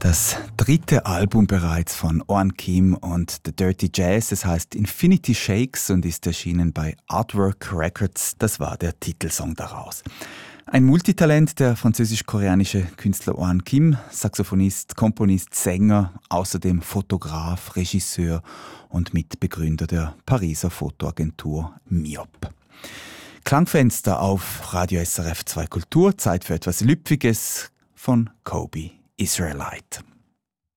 Das dritte Album bereits von Orhan Kim und The Dirty Jazz. Es heißt Infinity Shakes und ist erschienen bei Artwork Records. Das war der Titelsong daraus. Ein Multitalent, der französisch-koreanische Künstler Orhan Kim, Saxophonist, Komponist, Sänger, außerdem Fotograf, Regisseur und Mitbegründer der Pariser Fotoagentur MIOP. Klangfenster auf Radio SRF 2 Kultur, Zeit für etwas Lüpfiges von Kobe Israelite.